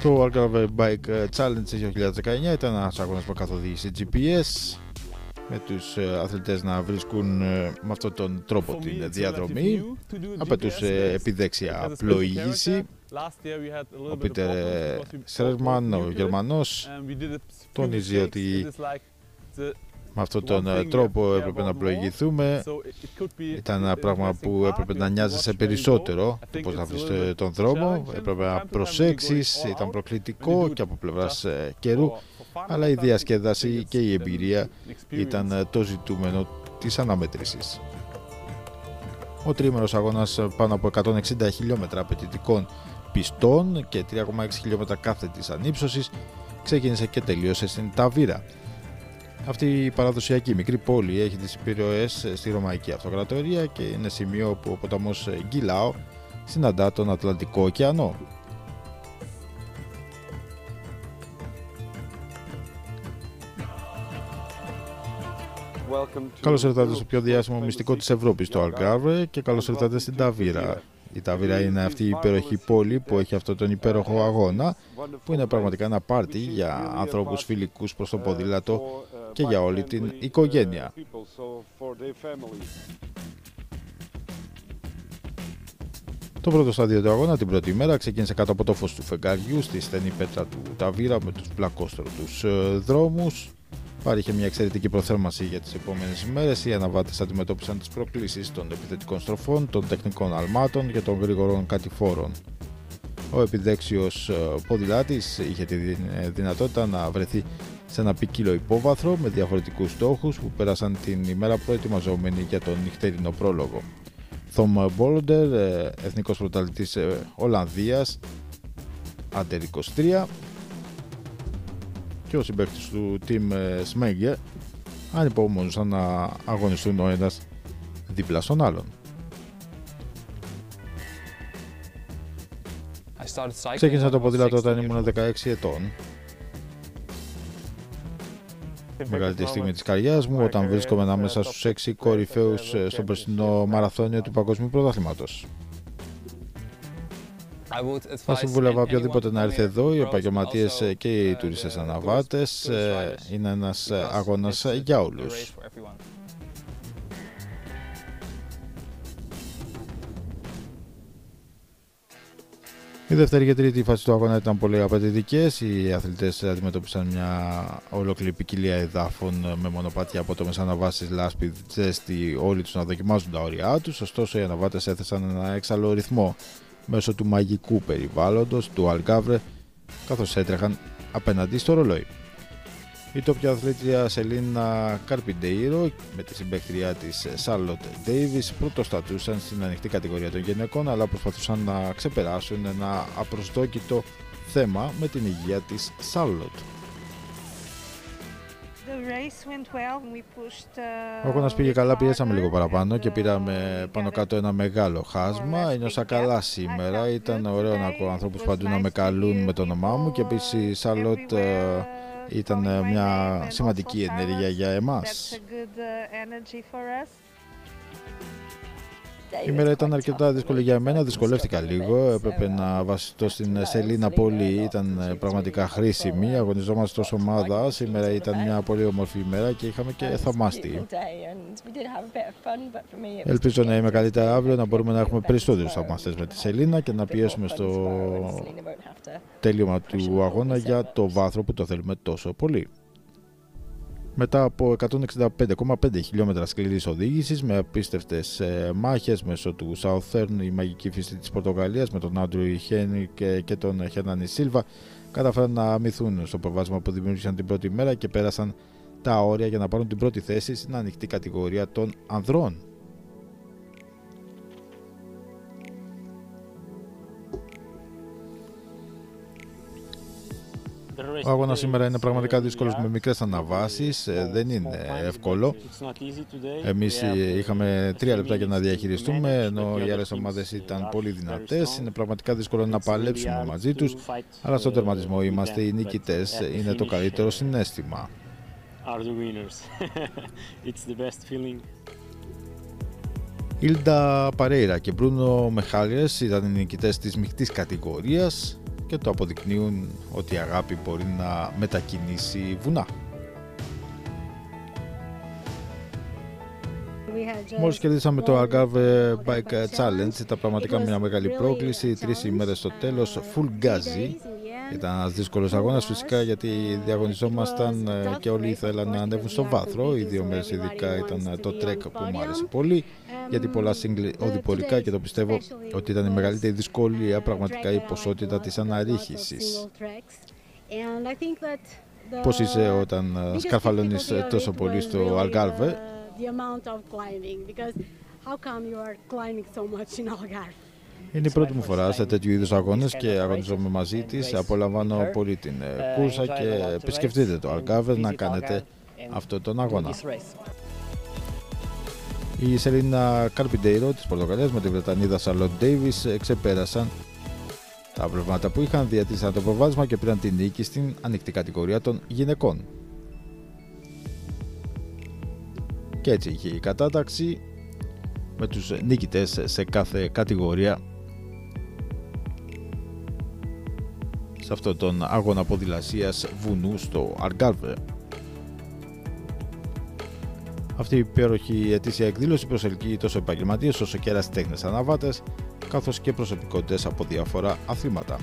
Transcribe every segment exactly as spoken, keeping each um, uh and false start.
Το Algarve Bike Challenge δύο χιλιάδες δεκαεννιά ήταν ένας αγώνας με καθοδήγηση τζι πι ες, με τους αθλητές να βρίσκουν με αυτόν τον τρόπο την διαδρομή. Απαιτούσε επιδέξια πλοήγηση. Ο Πίτερ Σέρμαν, ο Γερμανός, τονίζει ότι με αυτόν τον τρόπο έπρεπε να πλοηγηθούμε. Ήταν ένα πράγμα που έπρεπε να νοιάζεσαι περισσότερο το πώς να βρεις τον δρόμο. Έπρεπε να προσέξεις, ήταν προκλητικό και από πλευράς καιρού, αλλά η διασκέδαση και η εμπειρία ήταν το ζητούμενο της αναμέτρησης. Ο τριήμερος αγώνας πάνω από εκατόν εξήντα χιλιόμετρα απαιτητικών πιστών και τρία κόμμα έξι χιλιόμετρα κάθετης ανύψωσης ξεκίνησε και τελείωσε στην Ταβίρα. Αυτή η παραδοσιακή μικρή πόλη έχει τις επιρροές στη Ρωμαϊκή Αυτοκρατορία και είναι σημείο όπου ο ποταμός Γκίλαο συναντά τον Ατλαντικό ωκεανό. Καλώς ήρθατε στο πιο διάσημο μυστικό της Ευρώπης, το Algarve, και καλώς ήρθατε στην Ταβίρα. Η Ταβίρα είναι αυτή η υπέροχη πόλη που έχει αυτό τον υπέροχο αγώνα, που είναι πραγματικά ένα πάρτι για ανθρώπους φιλικούς προς το ποδήλατο και για όλη την οικογένεια. Το πρώτο στάδιο του αγώνα την πρώτη μέρα ξεκίνησε κάτω από το φως του φεγγαριού στη στενή πέτρα του Ταβίρα με τους πλακόστρωτους δρόμους. Παρήχε μια εξαιρετική προθέρμανση για τις επόμενες ημέρες. Οι αναβάτες αντιμετώπισαν τις προκλήσεις των επιθετικών στροφών, των τεχνικών αλμάτων και των γρήγορων κατηφόρων. Ο επιδέξιος ποδηλάτης είχε τη δυνατότητα να βρεθεί σε ένα ποικίλο υπόβαθρο με διαφορετικούς στόχους που πέρασαν την ημέρα προετοιμαζόμενοι για τον νυχτερινό πρόλογο. Θόμ Μπόλοντερ, εθνικός πρωταθλητής Ολλανδίας, Άντερ είκοσι τρία, και ο συμπαίκτης του Team Smeger ανυπομονούσαν να αγωνιστούν ο ένας δίπλα στον άλλον. Ξεκίνησα το ποδήλατο όταν ήμουν δεκαέξι ετών. Μεγαλύτερη στιγμή της καριέρας μου όταν βρίσκομαι ανάμεσα στους έξι κορυφαίους στο περσινό μαραθώνιο του Παγκόσμιου Πρωταθλήματος. Θα συμβούλευα οποιοδήποτε να έρθει εδώ, οι επαγγελματίες και οι τουρίστες αναβάτες. Είναι ένας αγώνας για όλους. Η δεύτερη και τρίτη φάση του αγώνα ήταν πολύ απαιτητικές. Οι αθλητές αντιμετώπισαν μια ολόκληρη ποικιλία εδάφων με μονοπάτια απότομες αναβάσεις, λάσπη, ζέστη, όλοι τους να δοκιμάζουν τα όρια τους. Ωστόσο, οι αναβάτες έθεσαν ένα έξαλλο ρυθμό μέσω του μαγικού περιβάλλοντος του Algarve, καθώς έτρεχαν απέναντι στο ρολόι. Η τόπια αθλήτρια Σελίνα Καρπιντέιρο με τη συμπαίκτριά της Σάρλοτ Ντέιβις πρωτοστατούσαν στην ανοιχτή κατηγορία των γυναικών, αλλά προσπαθούσαν να ξεπεράσουν ένα απροσδόκητο θέμα με την υγεία της Σάρλοτ. Ο αγώνας πήγε καλά, πιέσαμε λίγο παραπάνω και πήραμε πάνω κάτω ένα μεγάλο χάσμα. Ένιωσα καλά σήμερα, ήταν ωραίο να ακούω ανθρώπους παντού να με καλούν με το όνομά μου και επίσης η Σάρλοτ ήταν μια σημαντική ενέργεια για εμάς. Η μέρα ήταν αρκετά δύσκολη για μένα, δυσκολεύτηκα λίγο, έπρεπε να βασιστώ στην Σελίνα πολύ, ήταν πραγματικά χρήσιμη, αγωνιζόμαστε ως ομάδα, σήμερα ήταν μια πολύ όμορφη ημέρα και είχαμε και θαυμάστη. Ελπίζω να είμαι καλύτερα αύριο, να μπορούμε να έχουμε περισσότερους θαυμαστές με τη Σελίνα και να πιέσουμε στο τέλειωμα του αγώνα για το βάθρο που το θέλουμε τόσο πολύ. Μετά από εκατόν εξήντα πέντε κόμμα πέντε χιλιόμετρα σκληρής οδήγησης με απίστευτες ε, μάχες μέσω του Southern, η μαγική φύση της Πορτογαλίας με τον Άντρου Χένι και, και τον Χερνάνι Σίλβα καταφέραν να αμυθούν στο προβάσμα που δημιούργησαν την πρώτη μέρα και πέρασαν τα όρια για να πάρουν την πρώτη θέση στην ανοιχτή κατηγορία των ανδρών. Ο αγώνας σήμερα είναι πραγματικά δύσκολος με μικρές αναβάσεις, δεν είναι εύκολο. Εμείς είχαμε τρία λεπτά για να διαχειριστούμε, ενώ οι άλλες ομάδες ήταν πολύ δυνατές. Είναι πραγματικά δύσκολο να παλέψουμε μαζί τους, αλλά στον τερματισμό είμαστε οι νικητές, είναι το καλύτερο συναίσθημα. Ήλντα Παρέιρα και Μπρούνο Μεχάλιες ήταν οι νικητές της μεικτής κατηγορίας. και το αποδεικνύουν ότι η αγάπη μπορεί να μετακινήσει βουνά. Μόλις κερδίσαμε το Algarve Bike Challenge, ήταν πραγματικά μια μεγάλη πρόκληση, τρεις ημέρες στο τέλος, full gazi. Ήταν ένας δύσκολος αγώνας φυσικά, γιατί διαγωνιζόμασταν και όλοι ήθελαν να ανέβουν στο βάθρο. Οι δύο μέρες ειδικά ήταν το trek που μου άρεσε πολύ, γιατί πολλά single οδηπορικά, και το πιστεύω ότι ήταν η μεγαλύτερη δυσκολία πραγματικά η ποσότητα της αναρρίχησης. Πώς είσαι όταν σκαρφαλώνεις τόσο πολύ στο Algarve? Είναι η πρώτη μου φορά σε τέτοιου είδους αγώνες και αγωνιζόμαι μαζί της. Απολαμβάνω πολύ την κούρσα και επισκεφτείτε το Algarve να κάνετε αυτό τον αγώνα. Η Σελίνα Καρπιντέιρο της Πορτογαλίας με τη Βρετανίδα Σαρλότ Ντέιβις ξεπέρασαν τα προβλήματα που είχαν, διατήρησαν το προβάδισμα και πήραν την νίκη στην ανοιχτή κατηγορία των γυναικών. Και έτσι είχε η κατάταξη με τους νικητές σε κάθε κατηγορία σε αυτόν τον αγώνα ποδηλασίας βουνού στο Algarve. Αυτή η υπέροχη ετήσια εκδήλωση προσελκύει τόσο επαγγελματίες όσο και ερασιτέχνες αναβάτες, καθώς και προσωπικότητες από διάφορα αθλήματα.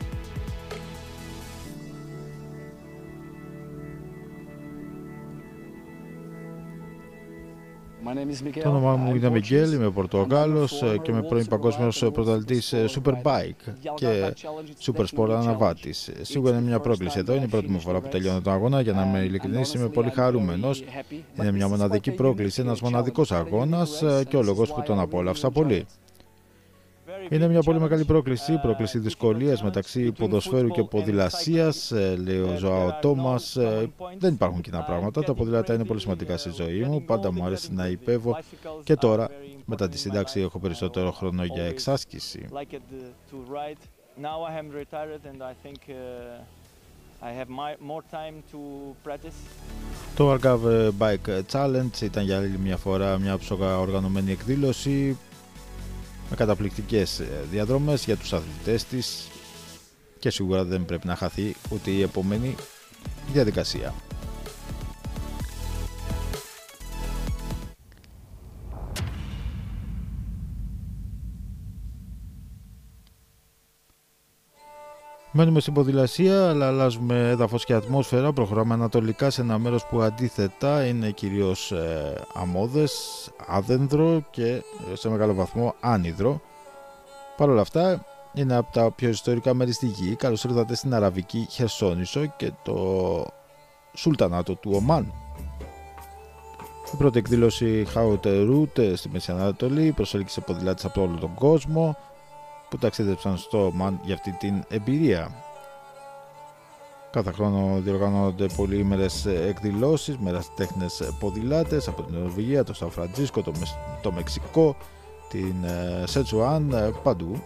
Το όνομά μου είναι Μιγγέλ, είμαι Πορτογάλος και είμαι πρώην παγκόσμιος πρωταθλητής Superbike και Supersport αναβάτης. Σίγουρα είναι μια πρόκληση εδώ, είναι η πρώτη μου φορά που τελειώνω τον αγώνα. Για να είμαι ειλικρινής, είμαι πολύ χαρούμενος. Είναι μια μοναδική πρόκληση, ένας μοναδικός αγώνας και ο λόγος που τον απόλαυσα πολύ. Είναι μια πολύ μεγάλη πρόκληση, πρόκληση δυσκολίας μεταξύ ποδοσφαίρου και ποδηλασίας, λέει ο Ζωάο Τόμας. Δεν υπάρχουν κοινά πράγματα, τα ποδήλατα είναι πολύ σημαντικά στη ζωή μου, πάντα μου άρεσε να υπέβω και τώρα, μετά τη σύνταξη, έχω περισσότερο χρόνο για εξάσκηση. Το Algarve Bike Challenge ήταν για άλλη μια φορά μια ψογα οργανωμένη εκδήλωση με καταπληκτικές διαδρομές για τους αθλητές της και σίγουρα δεν πρέπει να χαθεί ούτε η επόμενη διαδικασία. Μένουμε στην ποδηλασία, αλλά αλλάζουμε έδαφος και ατμόσφαιρα. Προχωράμε ανατολικά σε ένα μέρος που αντίθετα είναι κυρίως ε, αμμώδες, άδενδρο και σε μεγάλο βαθμό άνυδρο. Παρ' όλα αυτά είναι από τα πιο ιστορικά μέρη στη γη. Καλώς ήρθατε στην Αραβική Χερσόνησο και το Σουλτανάτο του Ομάν. Η πρώτη εκδήλωση How to Route στη Μέση Ανατολή προσέλκυσε ποδηλάτες από όλο τον κόσμο που ταξίδεψαν στο Ομάν για αυτή την εμπειρία. Κάθε χρόνο διοργανώνονται πολυήμερες εκδηλώσεις με ερασιτέχνες ποδηλάτες από την Νορβηγία, το Σαν Φραντζίσκο, το, το Μεξικό, την Σετσουάν, παντού.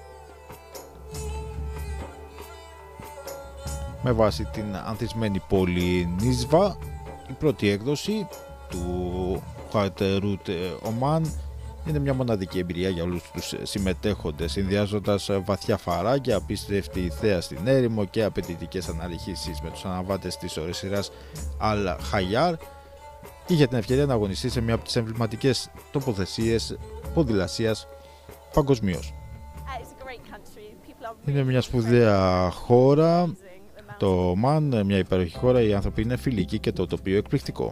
Με βάση την ανθισμένη πόλη Νίσβα, η πρώτη έκδοση του How to Route Oman είναι μια μοναδική εμπειρία για όλους τους συμμετέχοντες, συνδυάζοντας βαθιά φαράγγια, απίστευτη θέα στην έρημο και απαιτητικές αναρριχήσεις με τους αναβάτες της ορεσιράς Al Hayar. Είχε την ευκαιρία να αγωνιστεί σε μια από τις εμβληματικές τοποθεσίες ποδηλασίας παγκοσμίως. Είναι μια σπουδαία χώρα, το Ομάν, μια υπέροχη χώρα, οι άνθρωποι είναι φιλικοί και το τοπίο εκπληκτικό.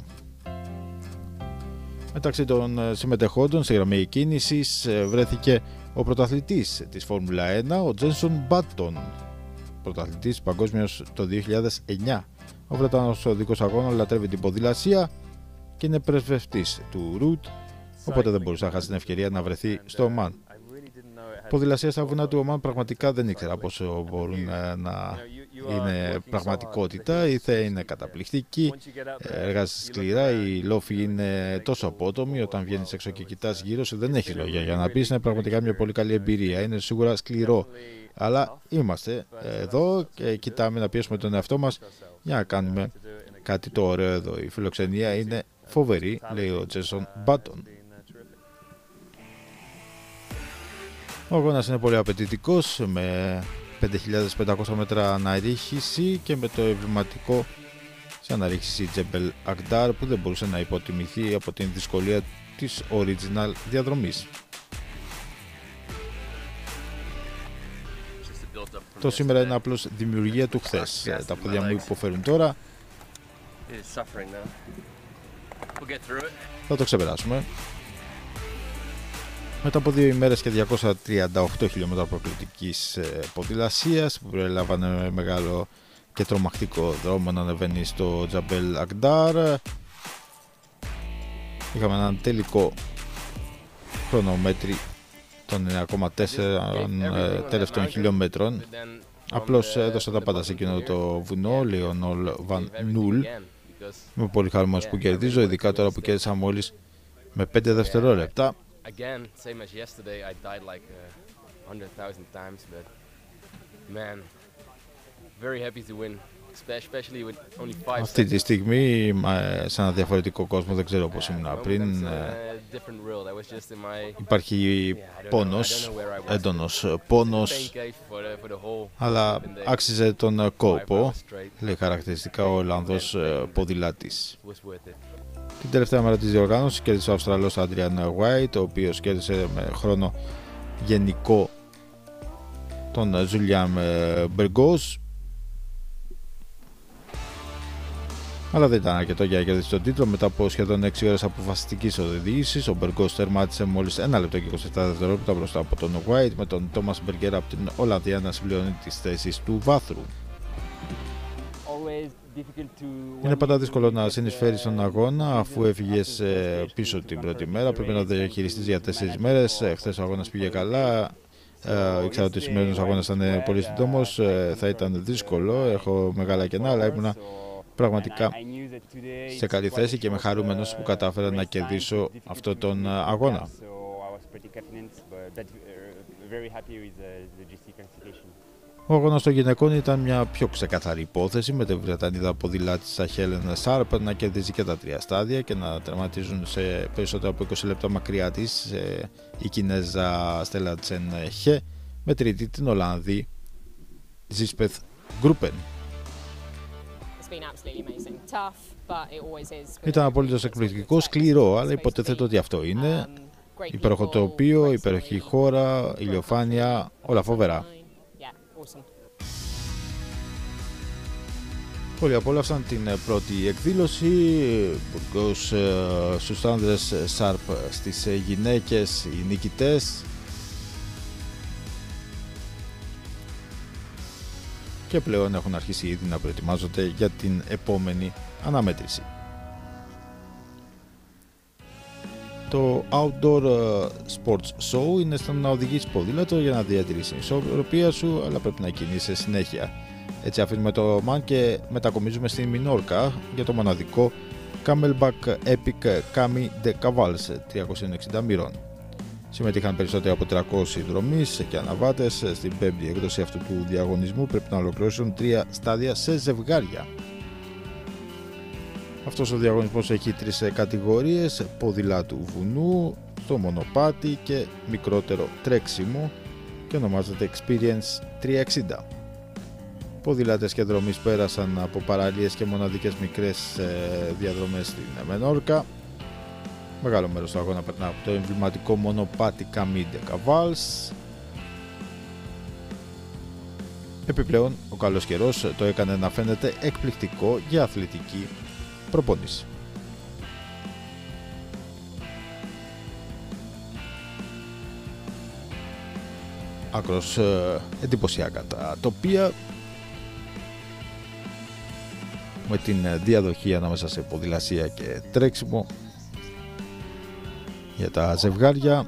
Μεταξύ των συμμετεχόντων στη γραμμή κίνησης βρέθηκε ο πρωταθλητής της Φόρμουλα ένα, ο Τζένσον Μπάτον, πρωταθλητής παγκόσμιος το δύο χιλιάδες εννιά. Ο Βρετανός οδικός αγώνων λατρεύει την ποδηλασία και είναι πρεσβευτής του Ρουτ, οπότε δεν μπορούσε να χάσει την ευκαιρία να βρεθεί στο Ομάν. Ποδηλασία στα βουνά του Ομάν πραγματικά δεν ήξερα πόσο μπορούν να είναι πραγματικότητα. Η θέα είναι καταπληκτική, εργάζεσαι σκληρά, η λόφη είναι τόσο απότομη. Όταν βγαίνεις έξω και κοιτάς γύρω σου, δεν έχει λόγια για να πεις. Είναι πραγματικά μια πολύ καλή εμπειρία. Είναι σίγουρα σκληρό. Αλλά είμαστε εδώ και κοιτάμε να πιέσουμε τον εαυτό μας για να κάνουμε κάτι το ωραίο εδώ. Η φιλοξενία είναι φοβερή, λέει ο Τζέσον Μπάτον. Ο αγώνας είναι πολύ απαιτητικός, με πέντε χιλιάδες πεντακόσια μέτρα αναρρίχηση και με το εμβληματικό σε αναρρίχηση Τζεμπελ Ακντάρ που δεν μπορούσε να υποτιμηθεί από την δυσκολία της original διαδρομής. Το σήμερα είναι απλώς δημιουργία του χθες. Τα πόδια μου υποφέρουν τώρα. Θα το ξεπεράσουμε. Μετά από δύο ημέρες και διακόσια τριάντα οκτώ χιλιόμετρα προκλητικής ποδηλασίας που περιλάμβανε μεγάλο και τρομακτικό δρόμο να ανεβαίνει στο Τζαμπέλ Ακντάρ, είχαμε έναν τελικό χρονομέτρη των εννέα κόμμα τέσσερα τελευταίων χιλιόμετρων. Απλώς έδωσα τα πάντα σε εκείνο το βουνό, Λεωνόλ Βαν Νούλ. Είμαι πολύ χαρούμενος που κερδίζω, ειδικά τώρα που κέρδισα μόλις με πέντε δευτερόλεπτα. Αυτή τη στιγμή, σε ένα διαφορετικό κόσμο, δεν ξέρω πώς ήμουν πριν. Υπάρχει πόνος, έντονος πόνος, αλλά άξιζε τον κόπο, λέει χαρακτηριστικά ο Ολλανδός ποδηλάτης. Την τελευταία μέρα της διοργάνωσης κέρδισε ο Αυστραλός Άντριαν Γουάιτ, ο οποίος κέρδισε με χρόνο γενικό τον Ζουλιάμ Μπεργκός. Αλλά δεν ήταν αρκετό για να κερδίσει τον τίτλο. Μετά από σχεδόν έξι ώρες αποφασιστικής οδήγησης, ο Μπεργκός τερμάτισε μόλις ένα λεπτό και είκοσι επτά δευτερόλεπτα μπροστά από τον White, με τον Τόμας Μπεργκέρ από την Ολλανδία να συμπληρώνει τις θέσεις του βάθρου. Είναι πάντα δύσκολο να συνεισφέρει στον αγώνα αφού έφυγες πίσω την πρώτη μέρα. Πρέπει να το διαχειριστείς για τέσσερις μέρες. Χθες ο αγώνας πήγε καλά. Ε, ήξερα ότι ο σημερινός αγώνας ήταν πολύ σύντομος. Ε, θα ήταν δύσκολο. Έχω μεγάλα κενά, αλλά ήμουνα πραγματικά σε καλή θέση και είμαι χαρούμενος που κατάφερα να κερδίσω αυτόν τον αγώνα. Ο αγώνας των γυναικών ήταν μια πιο ξεκαθαρή υπόθεση, με τη Βρετανίδα ποδηλάτησα Χέλεν Σάρπ να κερδίζει και τα τρία στάδια και να τερματίζουν σε περισσότερα από είκοσι λεπτά μακριά της ε, η Κινέζα Στέλλα Τσεν Χε, με τρίτη την Ολλανδή Ζίσπεθ Γκρούπεν. Ήταν απολύτως εκπληκτικό, σκληρό, αλλά υποτίθεται ότι αυτό είναι. Υπέροχο τοπίο, υπέροχη χώρα, ηλιοφάνεια, όλα φοβερά. Όλοι απόλαυσαν την πρώτη εκδήλωση. Μπουργκός στους άνδρες, Σάρπ στις γυναίκες, οι νικητές. Και πλέον έχουν αρχίσει ήδη να προετοιμάζονται για την επόμενη αναμέτρηση. Το Outdoor Sports Show είναι στο να οδηγείς ποδήλατο για να διατηρήσεις την ισορροπία σου, αλλά πρέπει να κινείσαι συνέχεια. Έτσι αφήνουμε το Μαν και μετακομίζουμε στην Μινόρκα για το μοναδικό Camelback Epic Cami de Cavals τριακόσια εξήντα μοίρων. Συμμετείχαν περισσότεροι από τριακόσιοι δρομείς και αναβάτες. Στην πέμπτη έκδοση αυτού του διαγωνισμού πρέπει να ολοκληρώσουν τρία στάδια σε ζευγάρια. Αυτός ο διαγωνισμός έχει τρεις κατηγορίες: ποδηλάτου βουνού, στο μονοπάτι και μικρότερο τρέξιμο και ονομάζεται Experience τριακόσια εξήντα. Ποδηλάτες και δρομείς πέρασαν από παραλίες και μοναδικές μικρές διαδρομές στην Μενόρκα. Μεγάλο μέρος του αγώνα περνά από το εμβληματικό μονοπάτι Cami de Cavals. Επιπλέον, ο καλός καιρός το έκανε να φαίνεται εκπληκτικό για αθλητική προπόνηση. Άκρος ε, εντυπωσιακά τα τοπία, με την διαδοχή ανάμεσα σε ποδηλασία και τρέξιμο για τα ζευγάρια.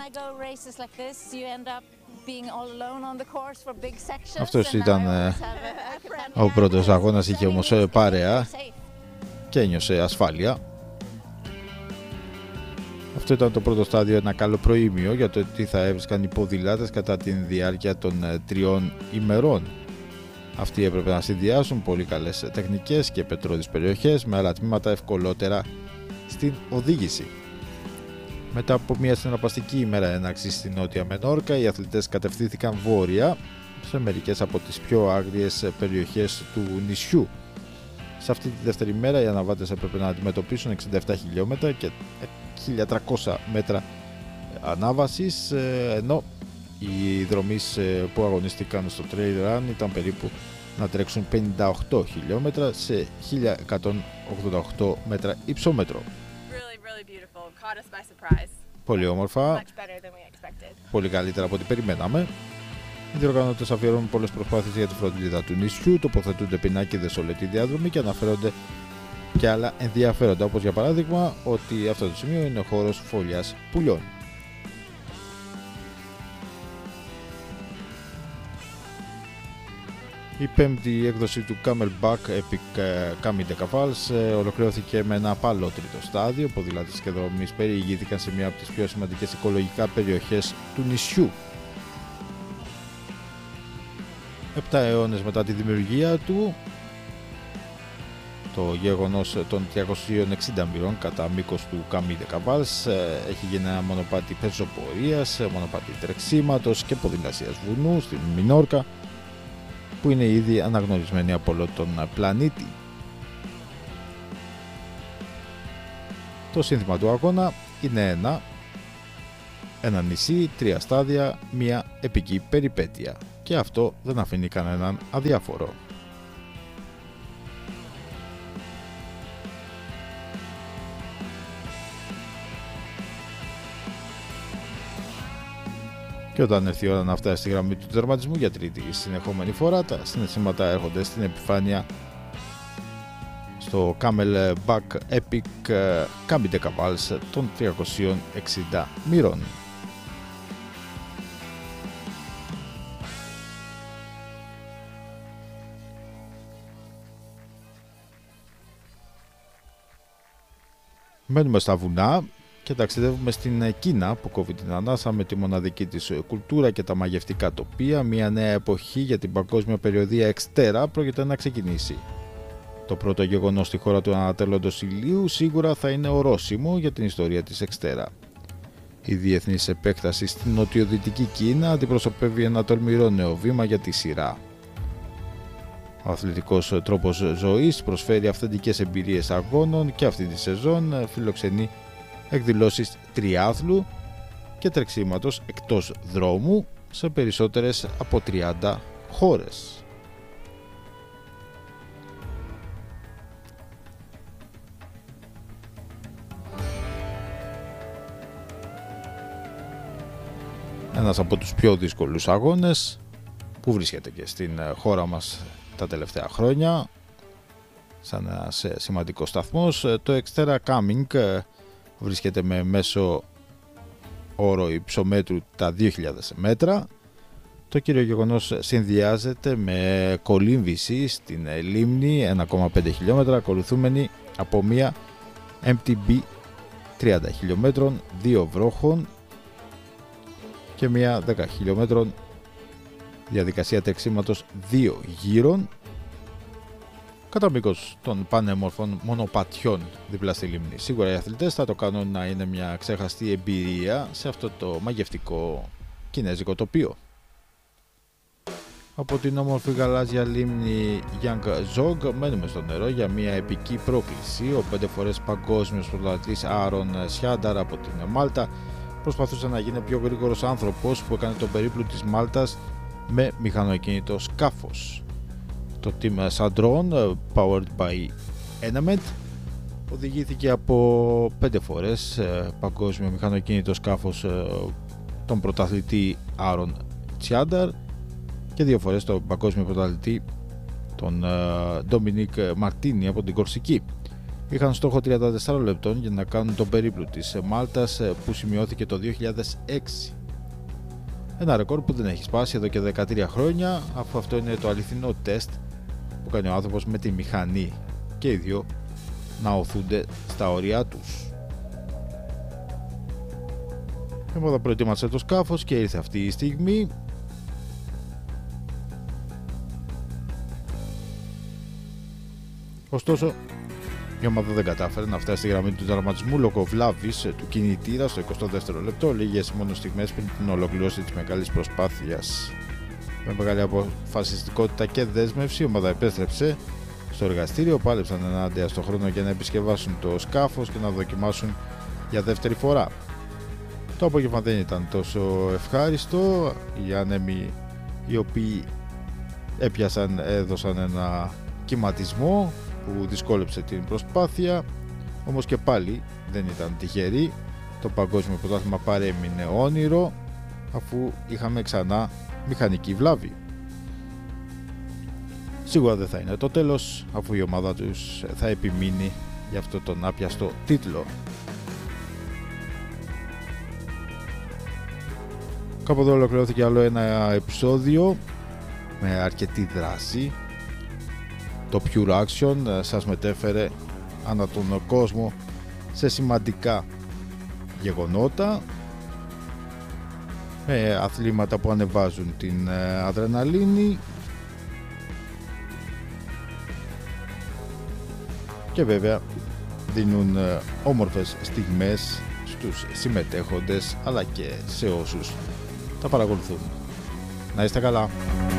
Αυτός ήταν ε, ο πρώτος αγώνας, είχε όμως παρέα και ένιωσε ασφάλεια. Αυτό ήταν το πρώτο στάδιο, ένα καλό προήμιο για το τι θα έβρισκαν οι ποδηλάτες κατά τη διάρκεια των τριών ημερών. Αυτοί έπρεπε να συνδυάσουν πολύ καλές τεχνικές και πετρώδεις περιοχές με άλλα τμήματα ευκολότερα στην οδήγηση. Μετά από μια συναρπαστική ημέρα έναρξης στην Νότια Μενόρκα, οι αθλητές κατευθύνθηκαν βόρεια, σε μερικές από τις πιο άγριες περιοχές του νησιού. Σε αυτή τη δεύτερη μέρα οι αναβάτες έπρεπε να αντιμετωπίσουν εξήντα επτά χιλιόμετρα και χίλια τριακόσια μέτρα ανάβασης, ενώ οι δρομείς που αγωνίστηκαν στο Trail Run ήταν περίπου να τρέξουν πενήντα οκτώ χιλιόμετρα σε χίλια εκατόν ογδόντα οκτώ μέτρα υψόμετρο. Πολύ όμορφα, πολύ καλύτερα από ό,τι περιμέναμε. Οι διοργανώτες αφιερώνουν πολλές προσπάθειες για τη φροντίδα του νησιού, τοποθετούνται πινάκιδες σε όλη τη διάδρομη και αναφέρονται και άλλα ενδιαφέροντα, όπως για παράδειγμα ότι αυτό το σημείο είναι χώρος φωλιάς πουλιών. Η πέμπτη έκδοση του Camelback Epic Kami Decavals ολοκληρώθηκε με ένα απαλό τρίτο στάδιο. Ποδηλάτες και δρομείς περιηγήθηκαν σε μία από τις πιο σημαντικές οικολογικά περιοχές του νησιού. Επτά αιώνες μετά τη δημιουργία του, το γεγονός των τριακοσίων εξήντα μοιρών κατά μήκος του Kami Decavals έχει γίνει ένα μονοπάτι πεζοπορίας, μονοπάτι τρεξίματος και ποδηλασίας βουνού στην Μινόρκα, που είναι ήδη αναγνωρισμένη από όλο τον πλανήτη. Το σύνθημα του αγώνα είναι ένα, ένα νησί, τρία στάδια, μια επική περιπέτεια, και αυτό δεν αφήνει κανέναν αδιάφορο. Και όταν έρθει η ώρα να φτάσει στη γραμμή του τερματισμού για τρίτη συνεχόμενη φορά, τα συναισθήματα έρχονται στην επιφάνεια στο Camelback Epic Kami Decavals των τριακοσίων εξήντα μοιρών. Μένουμε στα βουνά και ταξιδεύουμε στην Κίνα, που κόβει την ανάσα με τη μοναδική της κουλτούρα και τα μαγευτικά τοπία. Μια νέα εποχή για την παγκόσμια περιοδεία Xterra πρόκειται να ξεκινήσει. Το πρώτο γεγονός στη χώρα του ανατέλλοντος ηλίου σίγουρα θα είναι ορόσημο για την ιστορία της Xterra. Η διεθνής επέκταση στην νοτιοδυτική Κίνα αντιπροσωπεύει ένα τολμηρό νέο βήμα για τη σειρά. Ο αθλητικός τρόπος ζωής προσφέρει αυθεντικές εμπειρίες αγώνων και αυτή τη σεζόν φιλοξενεί εκδηλώσεις τριάθλου και τρεξίματος εκτός δρόμου σε περισσότερες από τριάντα χώρες. Ένας από τους πιο δύσκολους αγώνες που βρίσκεται και στην χώρα μας τα τελευταία χρόνια σαν ένας σημαντικός σταθμός. Το Xterra Coming βρίσκεται με μέσο όρο υψομέτρου τα δύο χιλιάδες μέτρα. Το κύριο γεγονός συνδυάζεται με κολύμβηση στην λίμνη ένα κόμμα πέντε χιλιόμετρα, ακολουθούμενη από μία εμ τι μπι τριάντα χιλιόμετρων, δύο βρόχων και μία δέκα χιλιόμετρων διαδικασία τρεξίματος δύο γύρων κατά μήκος των πανέμορφων μονοπατιών δίπλα στη λίμνη. Σίγουρα οι αθλητές θα το κάνουν να είναι μια ξεχαστή εμπειρία σε αυτό το μαγευτικό κινέζικο τοπίο. Από την όμορφη γαλάζια λίμνη Yangzhou μένουμε στο νερό για μια επική πρόκληση. Ο πέντε φορές παγκόσμιος πρωταθλητής Άρον Σιάνταρ από την Μάλτα προσπαθούσε να γίνει πιο γρήγορος άνθρωπος που έκανε τον περίπλου της Μάλτας με μηχανοεκίνητο σκάφος. Το Team Sandron, powered by Enamet, οδηγήθηκε από πέντε φορές παγκόσμιο μηχανοεκίνητο σκάφος τον πρωταθλητή Άρον Σιάνταρ και δύο φορές τον παγκόσμιο πρωταθλητή τον Ντομινίκ Μαρτίνι από την Κορσική. Είχαν στόχο τριάντα τέσσερα λεπτών για να κάνουν τον περίπλου της Μάλτας που σημειώθηκε το δύο χιλιάδες έξι. Ένα ρεκόρ που δεν έχει σπάσει εδώ και δεκατρία χρόνια, αφού αυτό είναι το αληθινό τεστ που κάνει ο άνθρωπος με τη μηχανή και οι δύο να οθούνται στα όρια τους. Η ομάδα προετοίμασε το σκάφος και ήρθε αυτή η στιγμή. Ωστόσο, η ομάδα δεν κατάφερε να φτάσει στη γραμμή του τερματισμού λόγω βλάβης του κινητήρα στο εικοστό δεύτερο λεπτό, λίγες μόνο στιγμές πριν την ολοκληρώση της μεγάλης προσπάθειας. Με μεγάλη αποφασιστικότητα και δέσμευση η ομάδα επέστρεψε στο εργαστήριο, πάλεψαν ενάντια στον χρόνο για να επισκευάσουν το σκάφος και να δοκιμάσουν για δεύτερη φορά. Το απόγευμα δεν ήταν τόσο ευχάριστο, οι άνεμοι οι οποίοι έπιασαν, έδωσαν ένα κυματισμό που δυσκόλεψε την προσπάθεια, όμως και πάλι δεν ήταν τυχεροί. Το παγκόσμιο πρωτάθλημα παρέμεινε όνειρο αφού είχαμε ξανά μηχανική βλάβη. Σίγουρα δεν θα είναι το τέλος, αφού η ομάδα τους θα επιμείνει για αυτό τον άπιαστο τίτλο. Κάπου εδώ ολοκληρώθηκε άλλο ένα επεισόδιο με αρκετή δράση. Το Pure Action σας μετέφερε ανά τον κόσμο σε σημαντικά γεγονότα, με αθλήματα που ανεβάζουν την αδρεναλίνη και βέβαια δίνουν όμορφες στιγμές στους συμμετέχοντες αλλά και σε όσους τα παρακολουθούν. Να είστε καλά!